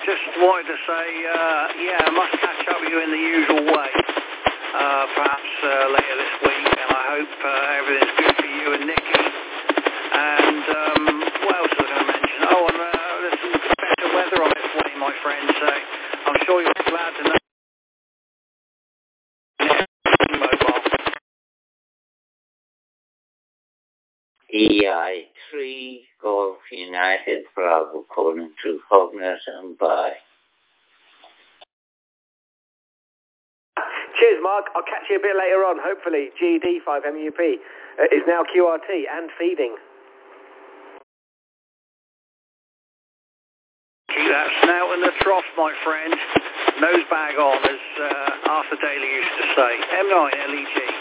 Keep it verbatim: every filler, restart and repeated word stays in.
just wanted to say, uh, yeah, I must catch up with you in the usual way, uh, perhaps uh, later this week, and I hope uh, everything's good for you and Nikki. And um, what else was I going to mention? Oh, and uh, there's some better weather on its way, my friend, so I'm sure you'll be glad to know. Mobile. E I three Golf United Bravo calling through Cognate and bye. Cheers, Mark. I'll catch you a bit later on, hopefully. G D five M U P uh, is now Q R T and feeding. Keep that snout in the trough, my friend. Nose bag on, as uh, Arthur Daly used to say. M nine L E G.